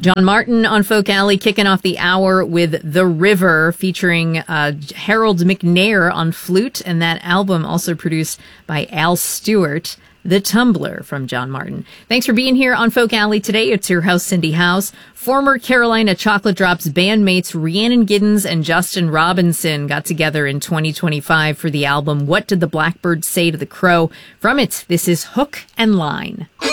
John Martin on Folk Alley kicking off the hour with The River featuring Harold McNair on flute, and that album also produced by Al Stewart. The Tumbler from John Martin. Thanks for being here on Folk Alley today. It's your host, Cindy House. Former Carolina Chocolate Drops bandmates Rhiannon Giddens and Justin Robinson got together in 2025 for the album What Did the Blackbird Say to the Crow? From it, this is Hook and Line.